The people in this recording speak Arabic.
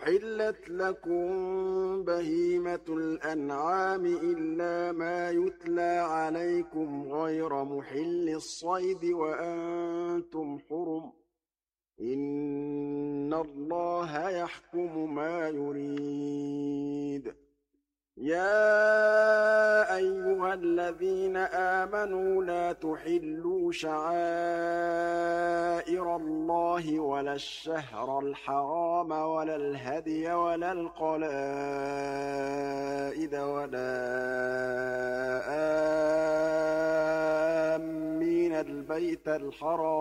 أُحِلَّتْ لَكُم بَهِيمَةُ الْأَنْعَامِ إِلَّا مَا يُتْلَىٰ عَلَيْكُمْ غَيْرَ مُحِلِّي الصَّيْدِ وَأَنتُمْ حُرُمٌ ۗ إِنَّ اللَّهَ يَحْكُمُ مَا يُرِيدُ يَا أَيُّهَا الَّذِينَ آمَنُوا لَا تُحِلُّوا شَعَائِرَ اللَّهِ وَلَا الشَّهْرَ الْحَرَامَ وَلَا الْهَدْيَ وَلَا الْقَلَائِدَ وَلَا آمِّينَ الْبَيْتَ الْحَرَامَ